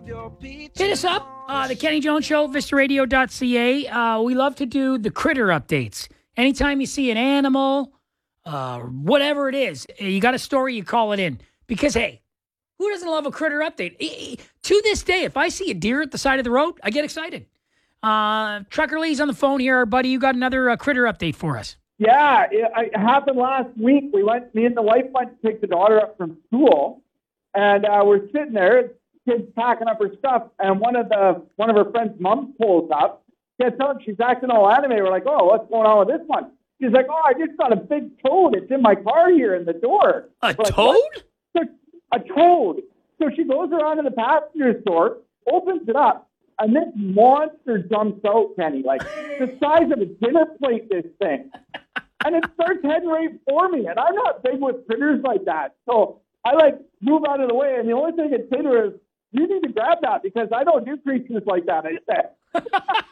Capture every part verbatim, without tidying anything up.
Hit us up, uh, the Kenny Jones Show, vista radio dot c a. Uh, we love to do the critter updates. Anytime you see an animal, uh, whatever it is, you got a story, you call it in. Because, hey, who doesn't love a critter update? E- e- to this day, if I see a deer at the side of the road, I get excited. Uh, Trucker Lee's on the phone here. Our buddy, you got another uh, critter update for us. Yeah, it, it happened last week. We went, me and the wife went to pick the daughter up from school, and uh, we're sitting there, kids packing up her stuff, and one of the one of her friend's moms pulls up, gets up, she's acting all anime. We're like, oh, what's going on with this one? She's like, oh, I just got a big toad. It's in my car here in the door. A We're toad? Like, a toad. So she goes around to the passenger door, opens it up, and this monster jumps out, Kenny, like the size of a dinner plate, this thing. And it starts heading right for me. And I'm not big with critters like that. So I, like, move out of the way. And the only thing I say to her is, you need to grab that because I don't do creatures like that, I said.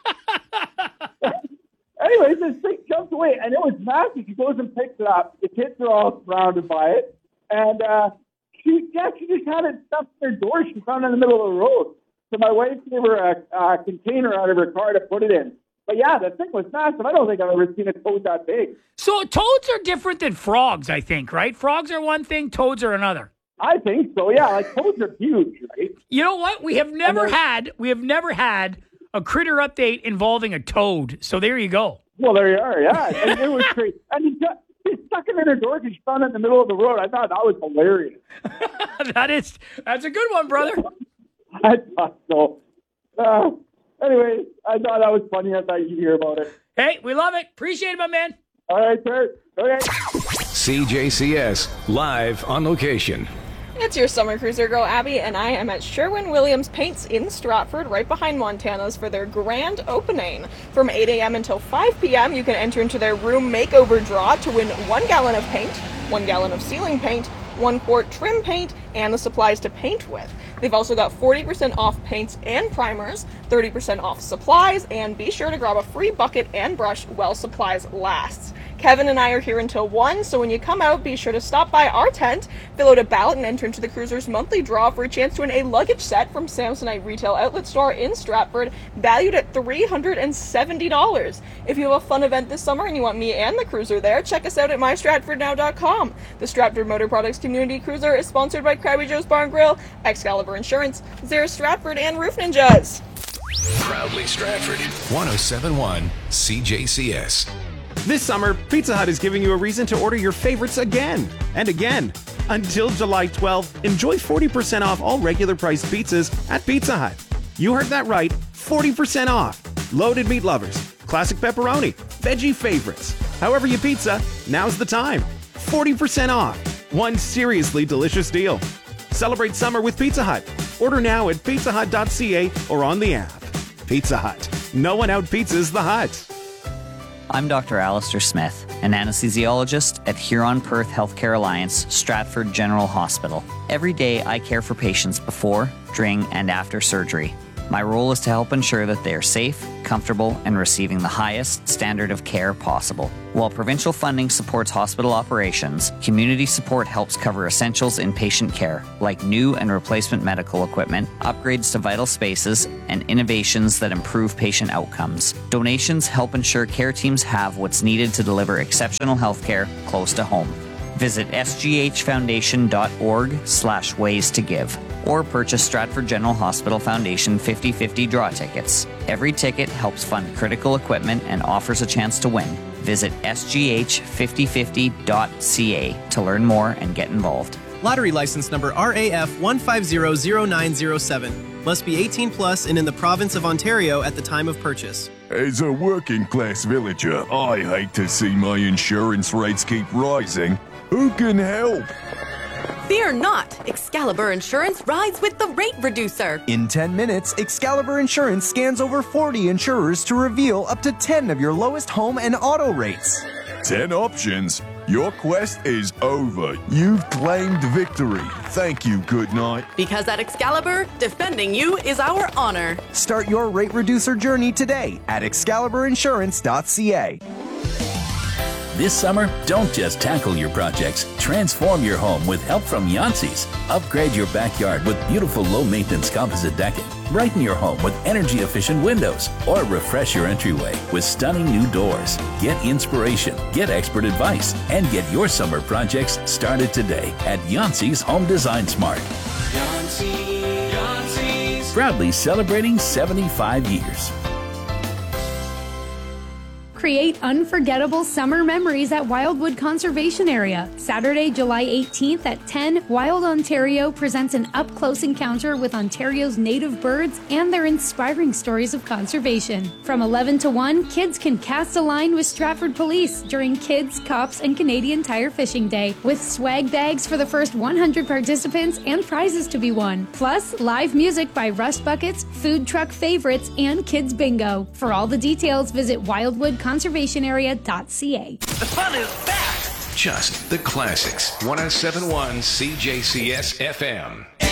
Anyways, this thing jumps away, and it was massive. She goes and picks it up. The kids are all surrounded by it. And uh, she, yeah, she just had it stuffed in her door. She found it in the middle of the road. So my wife gave her a, a container out of her car to put it in. But yeah, the thing was massive. I don't think I've ever seen a toad that big. So toads are different than frogs, I think, right? Frogs are one thing, toads are another. I think so, yeah. Like, toads are huge, right? You know what? We have never had, we have never had a critter update involving a toad. So there you go. Well, there you are, yeah. And it was crazy. And he, he stuck it in her door because she found it in the middle of the road. I thought that was hilarious. that is, that's a good one, brother. I thought so. Uh, anyway, I thought that was funny. I thought you'd hear about it. Hey, we love it. Appreciate it, my man. All right, sir. Okay. C J C S, live on location. It's your summer cruiser girl, Abby, and I am at Sherwin-Williams Paints in Stratford, right behind Montana's, for their grand opening. From eight a.m. until five p.m., you can enter into their room makeover draw to win one gallon of paint, one gallon of ceiling paint, one quart trim paint, and the supplies to paint with. They've also got forty percent off paints and primers, thirty percent off supplies, and be sure to grab a free bucket and brush while supplies last. Kevin and I are here until one, so when you come out, be sure to stop by our tent, fill out a ballot, and enter into the cruiser's monthly draw for a chance to win a luggage set from Samsonite Retail Outlet Store in Stratford, valued at three hundred seventy dollars. If you have a fun event this summer and you want me and the cruiser there, check us out at my stratford now dot com. The Stratford Motor Products Community Cruiser is sponsored by Krabby Joe's Bar and Grill, Excalibur Insurance, Zara Stratford, and Roof Ninjas. Proudly Stratford, one oh seven point one C J C S. This summer, Pizza Hut is giving you a reason to order your favorites again and again. Until July twelfth, enjoy forty percent off all regular priced pizzas at Pizza Hut. You heard that right, forty percent off. Loaded meat lovers, classic pepperoni, veggie favorites. However you pizza, now's the time. forty percent off. One seriously delicious deal. Celebrate summer with Pizza Hut. Order now at pizza hut dot c a or on the app. Pizza Hut. No one out pizzas the Hut. I'm Doctor Alistair Smith, an anesthesiologist at Huron Perth Healthcare Alliance, Stratford General Hospital. Every day I care for patients before, during, and after surgery. My role is to help ensure that they are safe, comfortable, and receiving the highest standard of care possible. While provincial funding supports hospital operations, community support helps cover essentials in patient care, like new and replacement medical equipment, upgrades to vital spaces, and innovations that improve patient outcomes. Donations help ensure care teams have what's needed to deliver exceptional healthcare close to home. Visit s g h foundation dot org slash ways to give or purchase Stratford General Hospital Foundation fifty fifty draw tickets. Every ticket helps fund critical equipment and offers a chance to win. Visit s g h fifty fifty dot c a to learn more and get involved. Lottery license number R A F one five zero zero nine zero seven. Must be eighteen plus and in the province of Ontario at the time of purchase. As a working class villager, I hate to see my insurance rates keep rising. Who can help? Fear not! Excalibur Insurance rides with the rate reducer. In ten minutes, Excalibur Insurance scans over forty insurers to reveal up to ten of your lowest home and auto rates. ten options? Your quest is over. You've claimed victory. Thank you, good night. Because at Excalibur, defending you is our honor. Start your rate reducer journey today at excalibur insurance dot c a. This summer, don't just tackle your projects. Transform your home with help from Yancey's. Upgrade your backyard with beautiful low-maintenance composite decking. Brighten your home with energy-efficient windows. Or refresh your entryway with stunning new doors. Get inspiration, get expert advice, and get your summer projects started today at Yancey's Home Design Smart. Yancey, Yancey's. Proudly celebrating seventy-five years. Create unforgettable summer memories at Wildwood Conservation Area. Saturday, July eighteenth at ten, Wild Ontario presents an up-close encounter with Ontario's native birds and their inspiring stories of conservation. From eleven to one, kids can cast a line with Stratford Police during Kids, Cops, and Canadian Tire Fishing Day, with swag bags for the first one hundred participants and prizes to be won. Plus, live music by Rust Buckets, food truck favorites, and Kids Bingo. For all the details, visit wildwood conservation area dot c a. The fun is back. Just the classics. one oh seven point one C J C S F M.